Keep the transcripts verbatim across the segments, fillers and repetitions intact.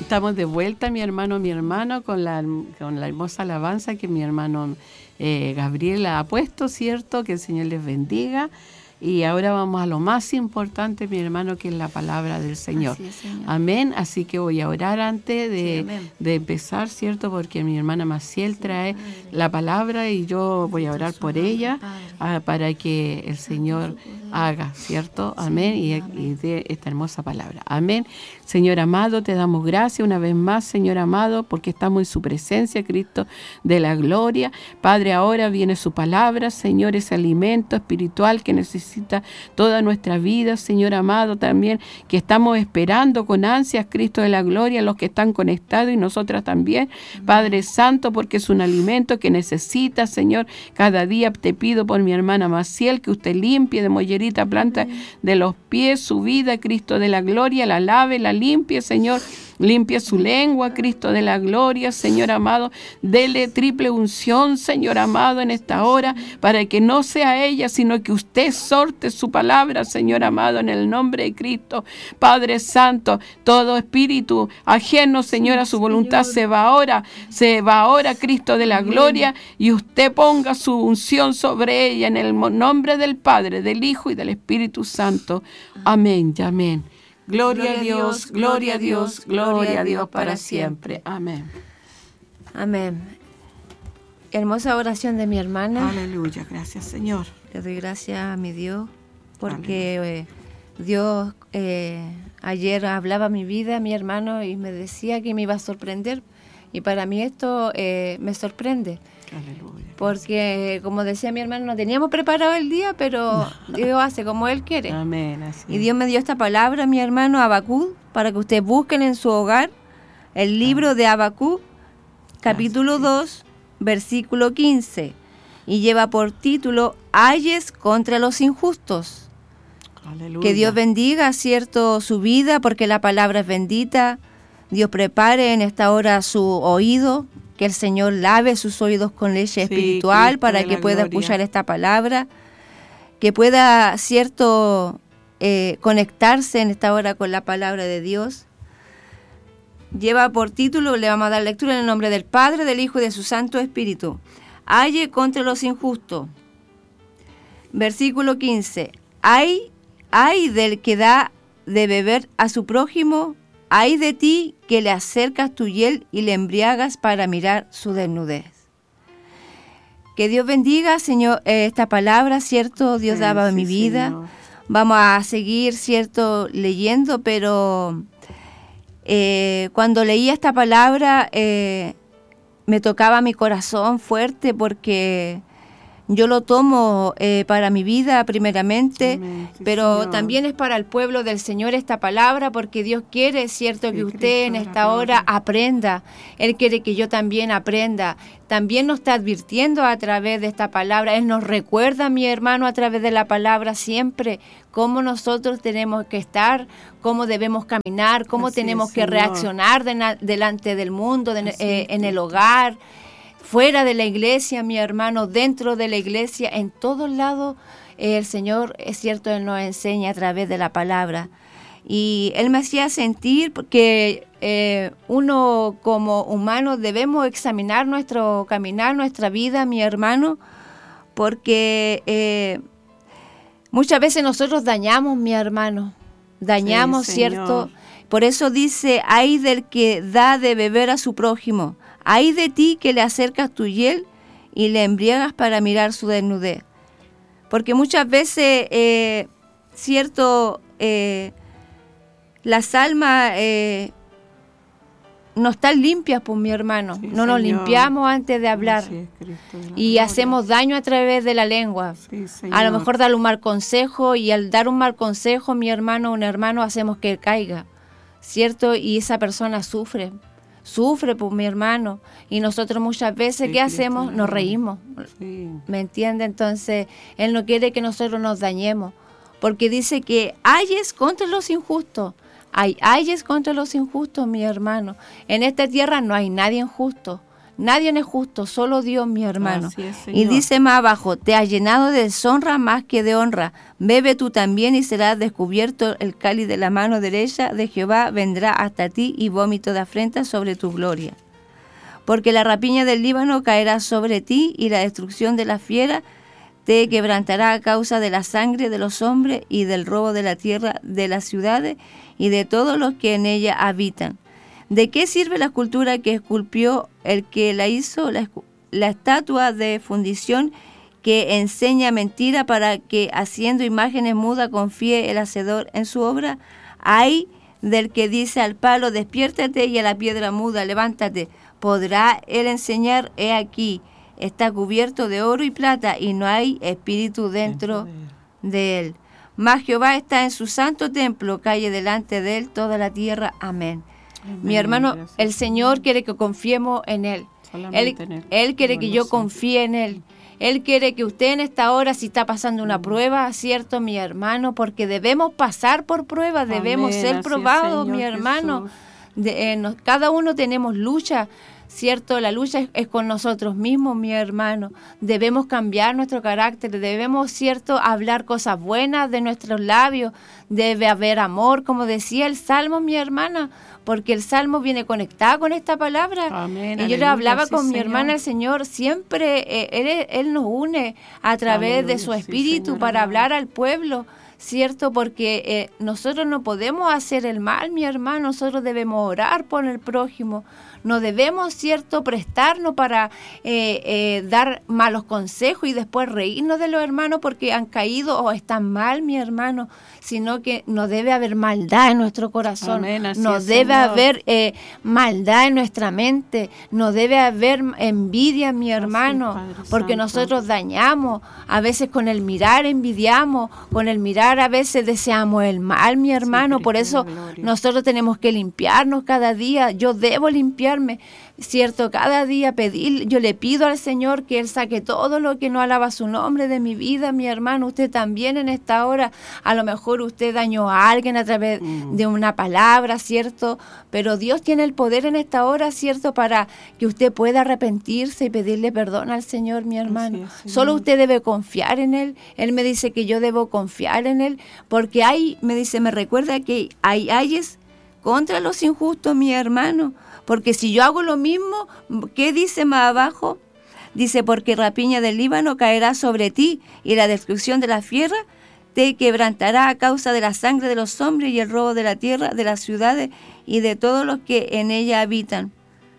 estamos de vuelta, mi hermano, mi hermano, con la, con la hermosa alabanza que mi hermano eh, Gabriel ha puesto, ¿cierto? Que el Señor les bendiga. Y ahora vamos a lo más importante, mi hermano, que es la palabra del Señor. Así es, Señor. Amén. Así que voy a orar antes de, Sí, de empezar, ¿cierto? Porque mi hermana Maciel sí, trae Padre. La palabra y yo voy a orar por ella ah, para que el Señor haga, ¿cierto? Amén. Sí, y, amén. Y dé esta hermosa palabra. Amén. Señor amado, te damos gracias una vez más, Señor amado, porque estamos en su presencia, Cristo de la gloria. Padre, ahora viene su palabra, Señor, ese alimento espiritual que necesitamos toda nuestra vida, Señor amado, también que estamos esperando con ansias, Cristo de la gloria, los que están conectados y nosotras también, amén. Padre Santo, porque es un alimento que necesita, Señor, cada día te pido por mi hermana Maciel, que usted limpie de mollerita planta amén. De los pies su vida, Cristo de la gloria, la lave, la limpie, Señor. Limpia su lengua, Cristo de la gloria, Señor amado. Dele triple unción, Señor amado, en esta hora, para que no sea ella, sino que usted exhorte su palabra, Señor amado, en el nombre de Cristo. Padre Santo, todo espíritu ajeno, Señor, a su voluntad se va ahora, se va ahora, Cristo de la gloria, y usted ponga su unción sobre ella en el nombre del Padre, del Hijo y del Espíritu Santo. Amén y amén. Gloria, gloria a Dios, gloria a Dios, gloria a Dios para siempre. Amén. Amén. Hermosa oración de mi hermana. Aleluya, gracias Señor. Le doy gracias a mi Dios porque eh, Dios eh, ayer hablaba a mi vida, mi hermano, y me decía que me iba a sorprender. Y para mí esto eh, me sorprende. Aleluya. Porque, como decía mi hermano, no teníamos preparado el día, pero no. Dios hace como Él quiere. Amén. Así y Dios me dio esta palabra, mi hermano, Habacuc, para que ustedes busquen en su hogar el libro de Habacuc, capítulo dos, versículo quince. Y lleva por título, Ayes contra los injustos. Aleluya. Que Dios bendiga, cierto, su vida, porque la palabra es bendita. Dios prepare en esta hora su oído, que el Señor lave sus oídos con leche sí, espiritual Cristo para que pueda gloria. Escuchar esta palabra, que pueda, cierto, eh, conectarse en esta hora con la palabra de Dios. Lleva por título, le vamos a dar lectura en el nombre del Padre, del Hijo y de su Santo Espíritu. Aye contra los injustos. Versículo quince. Ay, ay del que da de beber a su prójimo, ay de ti que le acercas tu hiel y le embriagas para mirar su desnudez. Que Dios bendiga, Señor, eh, esta palabra, ¿cierto? Dios sí, daba sí, mi vida. Señor. Vamos a seguir, ¿cierto?, leyendo, pero eh, cuando leía esta palabra eh, me tocaba mi corazón fuerte porque yo lo tomo eh, para mi vida primeramente, Amén, sí, pero Señor. También es para el pueblo del Señor esta palabra, porque Dios quiere, cierto, sí, que usted Cristo en esta hora aprenda. Él quiere que yo también aprenda. También nos está advirtiendo a través de esta palabra. Él nos recuerda, mi hermano, a través de la palabra siempre cómo nosotros tenemos que estar, cómo debemos caminar, cómo Así tenemos es, que Señor. Reaccionar de na- delante del mundo, de, eh, en el hogar, fuera de la iglesia, mi hermano, dentro de la iglesia, en todos lados, eh, el Señor, es cierto, Él nos enseña a través de la palabra. Y Él me hacía sentir que eh, uno como humano debemos examinar nuestro caminar, nuestra vida, mi hermano, porque eh, muchas veces nosotros dañamos, mi hermano, dañamos, sí, ¿cierto? Por eso dice, ay del que da de beber a su prójimo, ay de ti que le acercas tu hiel y le embriagas para mirar su desnudez. Porque muchas veces, eh, cierto, eh, las almas eh, no están limpias, pues mi hermano. Sí, no nos Señor. Limpiamos antes de hablar. Sí, y gloria. Hacemos daño a través de la lengua. Sí, a lo mejor dar un mal consejo, y al dar un mal consejo, mi hermano, un hermano, hacemos que caiga, ¿cierto? Y esa persona sufre. Sufre, pues, mi hermano. Y nosotros muchas veces, sí, ¿qué hacemos? Cristo, nos reímos. Sí. ¿Me entiende? Entonces, Él no quiere que nosotros nos dañemos. Porque dice que ayes contra los injustos. Hay ayes contra los injustos, mi hermano. En esta tierra no hay nadie injusto. Nadie es justo, solo Dios, mi hermano. Así es, Y Señor. dice más abajo, te has llenado de deshonra más que de honra. Bebe tú también y serás descubierto. El cáliz de la mano derecha de Jehová vendrá hasta ti y vómito de afrenta sobre tu gloria. Porque la rapiña del Líbano caerá sobre ti y la destrucción de la fiera te quebrantará a causa de la sangre de los hombres y del robo de la tierra de las ciudades y de todos los que en ella habitan. ¿De qué sirve la escultura que esculpió el que la hizo, la, la estatua de fundición que enseña mentira para que haciendo imágenes mudas confíe el hacedor en su obra? Ay del que dice al palo, despiértate, y a la piedra muda, levántate. ¿Podrá él enseñar? He aquí, está cubierto de oro y plata y no hay espíritu dentro de él. Mas Jehová está en su santo templo, calle delante de él toda la tierra. Amén. Amén. Mi hermano, Gracias, el Señor quiere que confiemos en Él. Él, Solamente en Él. él quiere que yo Bueno, confíe en Él. Él quiere que usted en esta hora, si está pasando una prueba, ¿cierto, mi hermano? Porque debemos pasar por pruebas, debemos Amén, ser así es, probados, Señor mi hermano. Jesús. De, eh, nos- cada uno tenemos lucha, ¿cierto? La lucha es, es con nosotros mismos, mi hermano. Debemos cambiar nuestro carácter, debemos, ¿cierto?, hablar cosas buenas de nuestros labios. Debe haber amor, como decía el Salmo, mi hermana, porque el Salmo viene conectado con esta palabra. Amén, Y yo le aleluya, hablaba sí, con mi Señor. hermana, el Señor siempre, eh, él, él nos une a través de Aleluya, su sí, espíritu Señor, para amado. hablar al pueblo, ¿cierto? Porque eh, nosotros no podemos hacer el mal, mi hermano, nosotros debemos orar por el prójimo, no debemos, ¿cierto?, prestarnos para eh, eh, dar malos consejos y después reírnos de los hermanos porque han caído o están mal, mi hermano, sino que no debe haber maldad en nuestro corazón, Amén, así no es, debe Señor. haber eh, maldad en nuestra mente, no debe haber envidia, mi hermano, Padre porque Santo. nosotros dañamos, a veces con el mirar envidiamos, con el mirar a veces deseamos el mal, mi hermano, Cristo por de eso la gloria. nosotros tenemos que limpiarnos cada día, yo debo limpiarme, ¿cierto? Cada día pedir, yo le pido al Señor que Él saque todo lo que no alaba su nombre de mi vida, mi hermano, usted también en esta hora, a lo mejor usted dañó a alguien a través Mm. de una palabra, ¿cierto? Pero Dios tiene el poder en esta hora, ¿cierto? Para que usted pueda arrepentirse y pedirle perdón al Señor, mi hermano. es, Señor. Solo usted debe confiar en Él. Él me dice que yo debo confiar en Él, porque hay, me dice, me recuerda que hay ayes contra los injustos, mi hermano. Porque si yo hago lo mismo, ¿qué dice más abajo? Dice, porque rapiña del Líbano caerá sobre ti y la destrucción de la fiera te quebrantará a causa de la sangre de los hombres y el robo de la tierra, de las ciudades y de todos los que en ella habitan.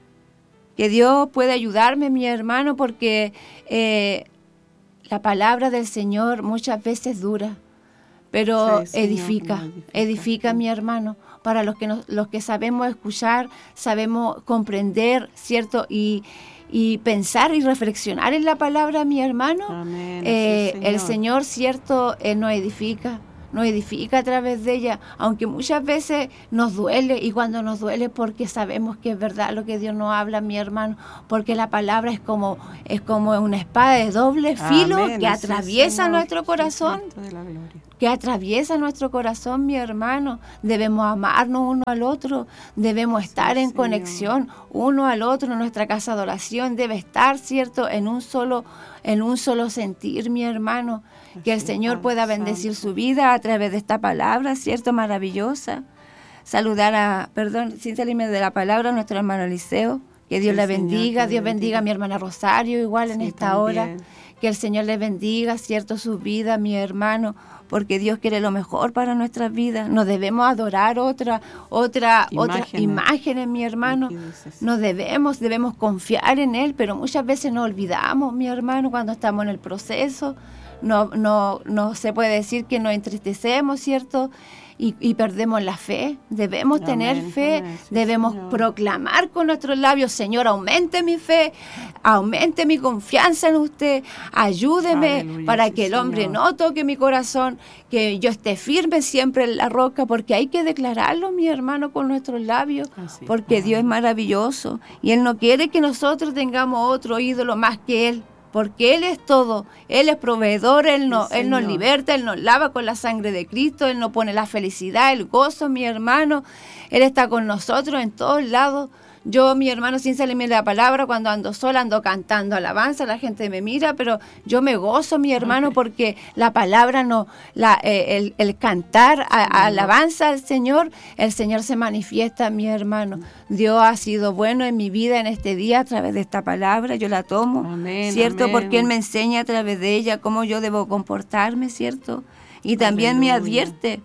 Que Dios pueda ayudarme, mi hermano, porque eh, la palabra del Señor muchas veces dura, pero Sí, Señor, edifica, no edifica, edifica, sí. mi hermano. Para los que, nos, los que sabemos escuchar, sabemos comprender, ¿cierto? Y, y pensar y reflexionar en la palabra, mi hermano. Amén, así Eh, es, el Señor. Señor, ¿cierto?, eh, nos edifica, nos edifica a través de ella, aunque muchas veces nos duele, y cuando nos duele porque sabemos que es verdad lo que Dios nos habla, mi hermano, porque la palabra es como, es como una espada de doble filo Amén, que así es, atraviesa Señor. nuestro corazón, Jesucristo de la gloria. que atraviesa nuestro corazón, mi hermano. Debemos amarnos uno al otro, debemos estar en Señor. conexión uno al otro. Nuestra casa de oración debe estar, ¿cierto?, en un solo, en un solo sentir, mi hermano. Que el Así es, Señor Padre pueda bendecir Santo. su vida a través de esta palabra, ¿cierto?, maravillosa. Saludar a, perdón, sin salirme de la palabra, a nuestro hermano Eliseo. Que Dios Sí, le Señor, bendiga, que Dios le bendiga a mi hermana Rosario, igual en Sí, esta hora. también. Que el Señor le bendiga, ¿cierto?, su vida, mi hermano, porque Dios quiere lo mejor para nuestras vidas. No debemos adorar otra, otra, otra Imágenes. imágenes, mi hermano. Aquí dice, sí. No debemos, debemos confiar en Él, pero muchas veces nos olvidamos, mi hermano, cuando estamos en el proceso. No, no, no se puede decir que nos entristecemos, ¿cierto? Y, y perdemos la fe. Debemos Amén, tener fe, amén, sí, debemos Señor. proclamar con nuestros labios: Señor, aumente mi fe, aumente mi confianza en usted, ayúdeme Aleluya, para sí, que el hombre Señor. no toque mi corazón, que yo esté firme siempre en la roca, porque hay que declararlo, mi hermano, con nuestros labios, Así es, porque Padre. Dios es maravilloso y Él no quiere que nosotros tengamos otro ídolo más que Él. Porque Él es todo, Él es proveedor, Él, no, Sí, Él nos Señor. liberta, Él nos lava con la sangre de Cristo, Él nos pone la felicidad, el gozo, mi hermano. Él está con nosotros en todos lados. Yo, mi hermano, sin salirme de la palabra, cuando ando sola, ando cantando alabanza, la gente me mira, pero yo me gozo, mi hermano, okay. porque la palabra, no, la, eh, el, el cantar a, a alabanza al Señor, el Señor se manifiesta, mi hermano. Dios ha sido bueno en mi vida en este día a través de esta palabra, yo la tomo, amén, ¿cierto? Amén. Porque Él me enseña a través de ella cómo yo debo comportarme, ¿cierto? Y también Aleluya. Me advierte,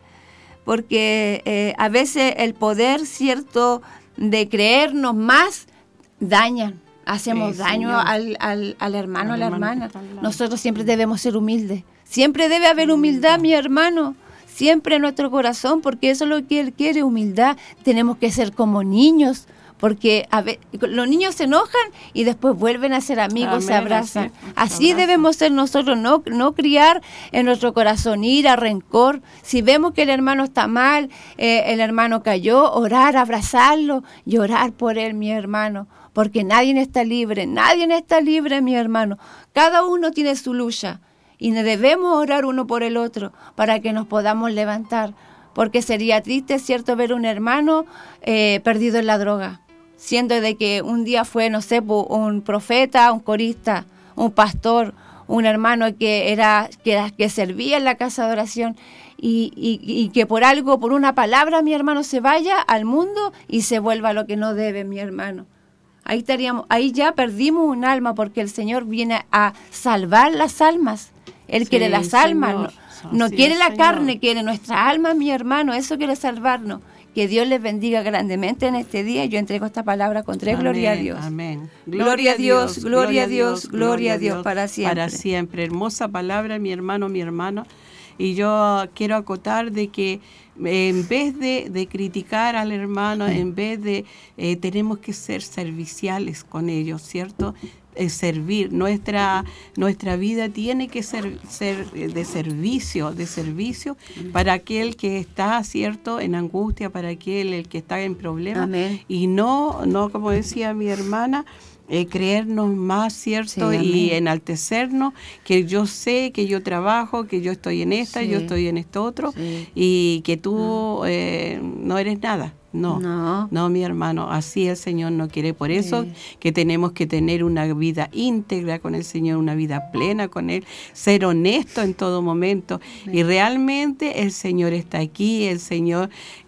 porque eh, a veces el poder, ¿cierto?, de creernos más, dañan, hacemos sí, daño al, al, al hermano, al a la hermana. Nosotros siempre debemos ser humildes. Siempre debe haber humildad, mi hermano, siempre en nuestro corazón, porque eso es lo que Él quiere, humildad. Tenemos que ser como niños, porque a ver, los niños se enojan y después vuelven a ser amigos, amén, se abrazan. Así, así debemos ser nosotros, no, no criar en nuestro corazón ira, rencor. Si vemos que el hermano está mal, eh, el hermano cayó, orar, abrazarlo y orar por él, mi hermano. Porque nadie está libre, nadie está libre, mi hermano. Cada uno tiene su lucha y debemos orar uno por el otro para que nos podamos levantar. Porque sería triste, ¿cierto?, ver un hermano eh, perdido en la droga. Siendo de que un día fue, no sé, un profeta, un corista, un pastor, un hermano que era que, era, que servía en la casa de oración y, y, y que por algo, por una palabra, mi hermano, se vaya al mundo y se vuelva a lo que no debe, mi hermano. Ahí estaríamos, ahí ya perdimos un alma porque el Señor viene a salvar las almas. Él sí, quiere las almas, no, no quiere la Señor. Carne, quiere nuestra alma, mi hermano, eso quiere salvarnos. Que Dios les bendiga grandemente en este día. Yo entrego esta palabra con tres, gloria a Dios. Amén. Gloria a Dios, gloria a Dios, gloria a Dios, para siempre. Para siempre. Hermosa palabra, mi hermano, mi hermana. Y yo quiero acotar de que en vez de, de criticar al hermano, en vez de, eh, tenemos que ser serviciales con ellos, ¿cierto? Eh, servir, nuestra nuestra vida tiene que ser, ser de servicio, de servicio para aquel que está, cierto, en angustia, para aquel el que está en problemas. Amén. Y no, no como decía mi hermana, Eh, creernos más, ¿cierto? Sí, y enaltecernos, que yo sé, que yo trabajo, que yo estoy en esta, sí. yo estoy en esto otro, sí. y que tú no, eh, no eres nada. No, no, no, mi hermano, así el Señor no quiere. Por eso sí. que tenemos que tener una vida íntegra con el Señor, una vida plena con Él, ser honesto en todo momento. Sí. Y realmente el Señor está aquí, el Señor,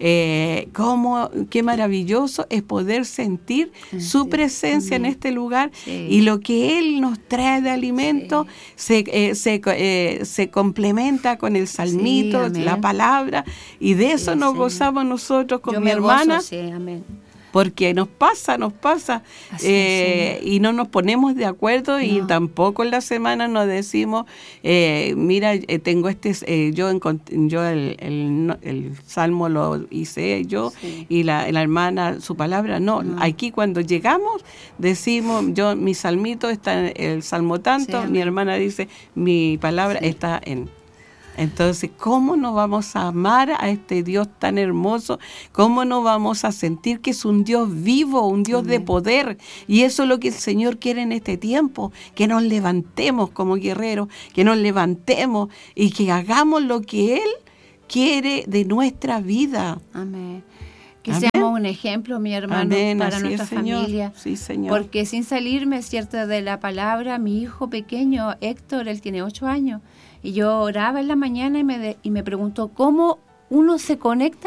eh, cómo, qué maravilloso es poder sentir sí. su presencia sí. en este lugar sí. y lo que Él nos trae de alimento sí. se, eh, se, eh, se complementa con el salmito, sí, la palabra, y de eso sí, nos sí. gozamos nosotros con Yo mi hermano. Sí, amén. Porque nos pasa, nos pasa eh, y no nos ponemos de acuerdo no. y tampoco en la semana nos decimos, eh, mira, eh, tengo este, eh, yo, yo el, el, el salmo lo hice yo sí. y la, la hermana su palabra, no, no, aquí cuando llegamos decimos, yo mi salmito está en el salmo tanto, sí, mi hermana dice, mi palabra sí. está en... Entonces, ¿cómo no vamos a amar a este Dios tan hermoso? ¿Cómo no vamos a sentir que es un Dios vivo, un Dios Amén. De poder? Y eso es lo que el Señor quiere en este tiempo, que nos levantemos como guerreros, que nos levantemos y que hagamos lo que Él quiere de nuestra vida. Amén. Que Amén. Seamos un ejemplo, mi hermano, Amén. Para Así nuestra es, familia. Sí, Señor. Porque sin salirme, cierto, de la palabra, mi hijo pequeño, Héctor, él tiene ocho años, y yo oraba en la mañana y me, de, y me preguntó cómo uno se conecta